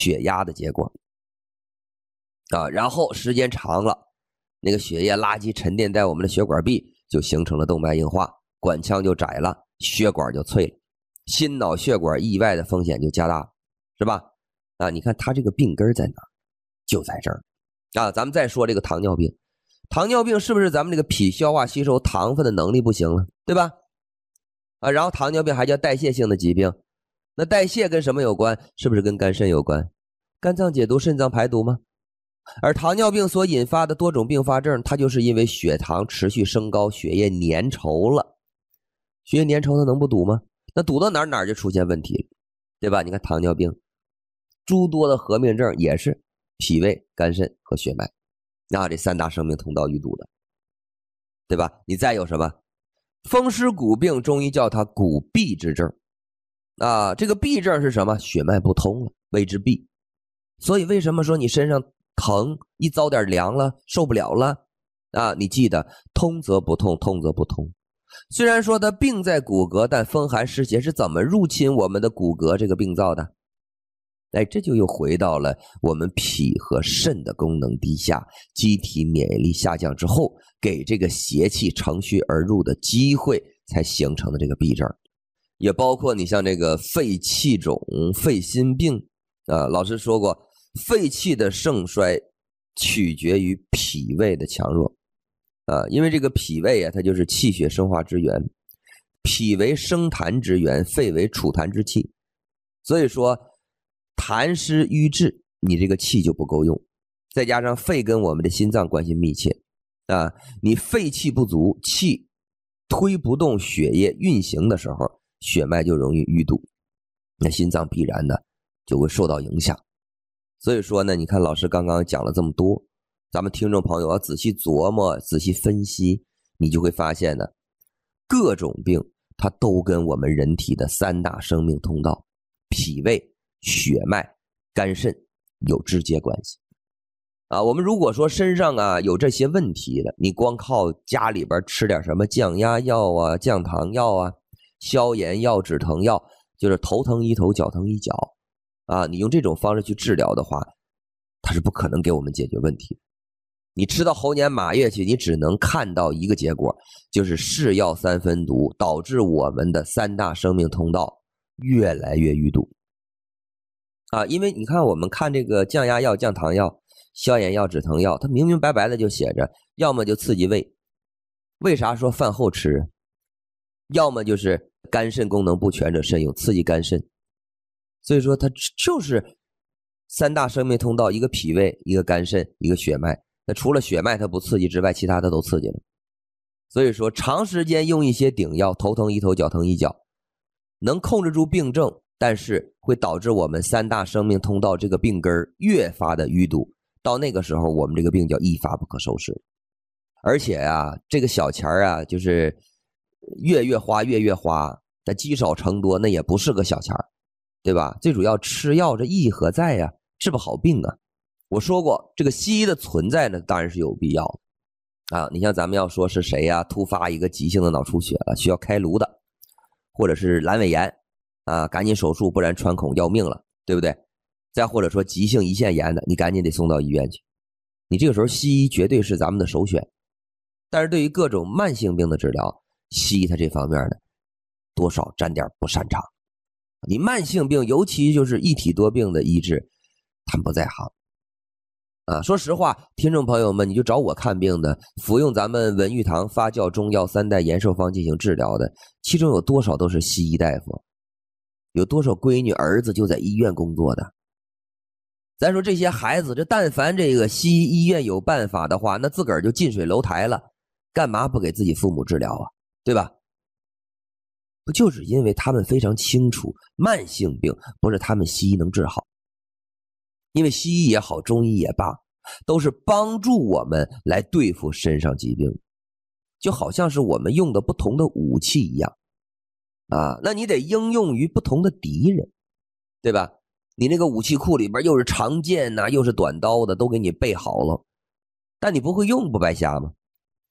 血压的结果然后时间长了，那个血液垃圾沉淀在我们的血管壁，就形成了动脉硬化，管腔就窄了，血管就脆了，心脑血管意外的风险就加大了，是吧？你看它这个病根在哪儿？就在这儿咱们再说这个糖尿病，糖尿病是不是咱们这个脾消化吸收糖分的能力不行了，对吧？然后糖尿病还叫代谢性的疾病，那代谢跟什么有关？是不是跟肝肾有关？肝脏解毒，肾脏排毒吗？而糖尿病所引发的多种并发症，它就是因为血糖持续升高，血液粘稠了。血液粘稠它能不堵吗？那堵到哪儿就出现问题了，对吧？你看糖尿病诸多的合并症也是脾胃、肝肾和血脉，这三大生命通道淤堵的，对吧？你再有什么风湿骨病，中医叫它骨痹之症这个痹症是什么？血脉不通了，谓之痹。所以为什么说你身上疼，一遭点凉了受不了了你记得通则不痛，痛则不通。虽然说它病在骨骼，但风寒湿邪是怎么入侵我们的骨骼这个病灶的？这就又回到了我们脾和肾的功能低下，机体免疫力下降之后，给这个邪气乘虚而入的机会才形成的这个痹症。也包括你像这个肺气肿、肺心病老师说过，肺气的盛衰取决于脾胃的强弱因为这个脾胃它就是气血生化之源，脾为生痰之源，肺为储痰之器，所以说痰湿瘀滞，你这个气就不够用，再加上肺跟我们的心脏关系密切你肺气不足，气推不动血液运行的时候，血脉就容易淤堵，那心脏必然的就会受到影响。所以说呢，你看老师刚刚讲了这么多，咱们听众朋友要仔细琢磨，仔细分析，你就会发现呢，各种病它都跟我们人体的三大生命通道脾胃、血脉、肝肾有直接关系我们如果说身上有这些问题了，你光靠家里边吃点什么降压药降糖药消炎药、止疼药，就是头疼医头，脚疼医脚你用这种方式去治疗的话，它是不可能给我们解决问题的。你吃到猴年马月去，你只能看到一个结果，就是是药三分毒，导致我们的三大生命通道越来越淤堵因为你看我们看这个降压药、降糖药、消炎药、止疼药，它明明白白的就写着，要么就刺激胃，为啥说饭后吃？要么就是肝肾功能不全者慎用，刺激肝肾。所以说它就是三大生命通道，一个脾胃，一个肝肾，一个血脉。那除了血脉它不刺激之外，其他的都刺激了。所以说长时间用一些顶药，头疼医头，脚疼医脚，能控制住病症，但是会导致我们三大生命通道这个病根越发的淤堵，到那个时候我们这个病叫一发不可收拾。而且这个小钱就是越花，但积少成多，那也不是个小钱，对吧？最主要吃药这意义何在治不好病我说过，这个西医的存在呢，当然是有必要的你像咱们要说是谁突发一个急性的脑出血了，需要开颅的，或者是阑尾炎赶紧手术，不然穿孔要命了，对不对？再或者说急性胰腺炎的，你赶紧得送到医院去。你这个时候西医绝对是咱们的首选。但是对于各种慢性病的治疗，西医它这方面呢，多少沾点不擅长。你慢性病，尤其就是一体多病的医治，他们不在行说实话，听众朋友们，你就找我看病的，服用咱们文玉堂发酵中药3代延寿方进行治疗的，其中有多少都是西医大夫？有多少闺女儿子就在医院工作的？咱说这些孩子，这但凡这个西医医院有办法的话，那自个儿就近水楼台了，干嘛不给自己父母治疗对吧？不就是因为他们非常清楚，慢性病不是他们西医能治好。因为西医也好，中医也罢，都是帮助我们来对付身上疾病，就好像是我们用的不同的武器一样那你得应用于不同的敌人，对吧？你那个武器库里边又是长剑又是短刀的，都给你备好了，但你不会用不白瞎吗？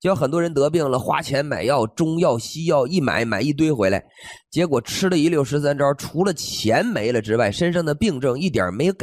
就有很多人得病了，花钱买药，中药西药一买一堆回来，结果吃了一溜13招，除了钱没了之外，身上的病症一点没改。